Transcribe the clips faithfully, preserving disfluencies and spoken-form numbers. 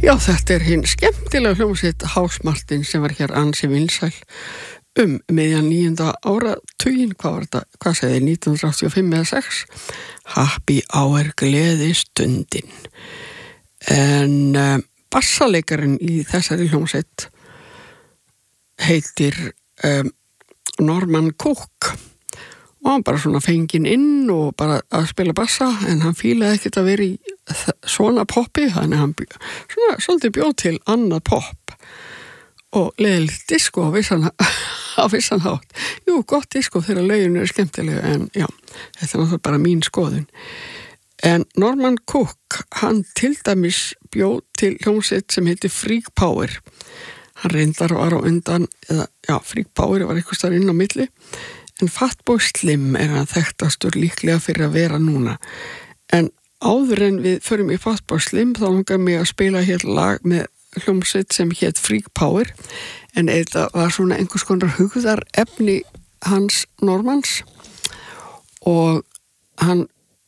Já, þetta er hinn skemmtilega hljómsveit House Martin sem var hér ansi vinsæl um miðjan níunda áratuginn, hvað var þetta, hvað segði, nítján hundruð áttatíu og fimm eða sex, Happy Hour, gleði stundin. En uh, bassaleikarin í þessari hljómsveit heitir um, Norman Cook og hann bara svona fenginn inn og bara að spila bassa, en hann fílaði ekkert að vera í svona poppi, þannig hann bjó, svona, svolítið bjóð til annað pop og leiðilegt disco á vissan, á vissan hátt. Jú, gott disco þegar lögin er skemmtilega, en já, þetta er náttúrulega bara mín skoðun. En Norman Cook, hann til dæmis bjóð til hljómsveit sem heitir Freak Power. Hann reyndar var á undan, eða já, Freak Power var eitthvað staðar inn á milli, en Fatboy Slim er hann þekktastur líklega fyrir að vera núna. En áður en við förum í Fatboy Slim þá langar mig að spila hér lag með hljómsveit sem hét Freak Power, en þetta var svona einhvers konar hugðar efni hans Normans og hann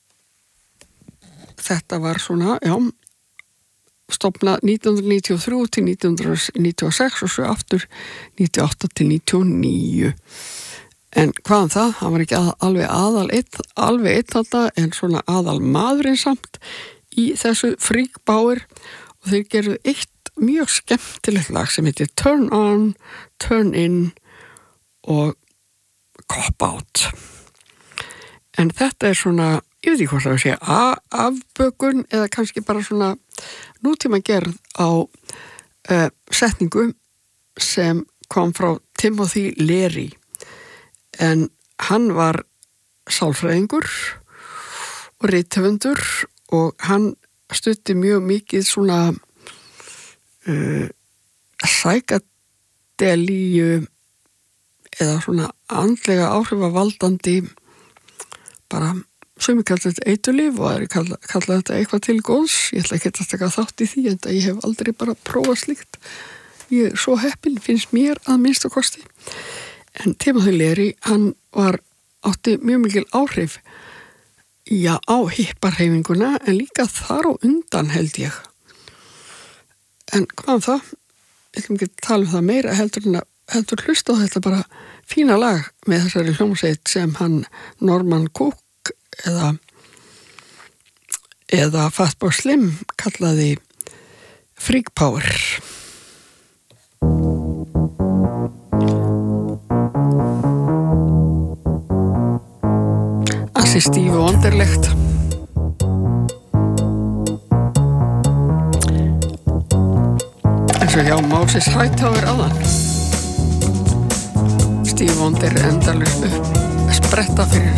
þetta var svona, já, stofnað nítján hundruð níutíu og þrjú til nítján hundruð níutíu og sex og svo aftur níutíu og átta til níutíu og níu. En hvaðan það? Hann var ekki að, alveg aðal eitt, alveg eitt þetta, en svona aðal maðurinn samt í þessu Freak Power og þeir gerðu eitt mjög skemmtilegt lag sem heitir Turn On, Turn In og Cop Out. En þetta er svona, ég veit ekki hvort það að segja, afbökun eða kannski bara svona nútíma gerð á uh, setningu sem kom frá Timothy Leary. En hann var sálfræðingur og rithöfundur og hann studdi mjög mikið svona uh, sækadelíu eða svona andlega áhrifavaldandi bara sumi kalla þetta eitulíf og aðri kalla, kalla þetta eitthvað til góðs. Ég ætla ekki að taka þátt í því en ég hef aldrei bara prófað slíkt. Ég er svo heppin, finnst mér að minnsta kosti. En Timothy Leary, hann var átti mjög mikil áhrif já, á hipparhreyfinguna en líka þar á undan held ég. En hvað um það? Ég ætlum ekki að tala um það meira heldur en að heldur hlusta á þetta bara fína lag með þessari hljómsveit sem hann Norman Cook eða eða Fatboy Slim kallaði Freak Power. Ansi stíf og onderlegt. Eins og hjá Moses Hightower áðan. Stíf og onder endalaust upp spretta fyrir